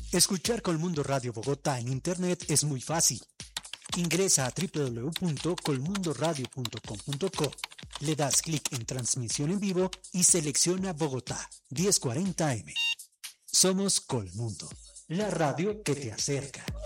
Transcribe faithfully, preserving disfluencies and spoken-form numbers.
Escuchar Colmundo Radio Bogotá en internet es muy fácil. Ingresa a doble u doble u doble u punto colmundo radio punto com punto co, le das clic en transmisión en vivo y selecciona Bogotá mil cuarenta eme. Somos Colmundo, la radio que te acerca.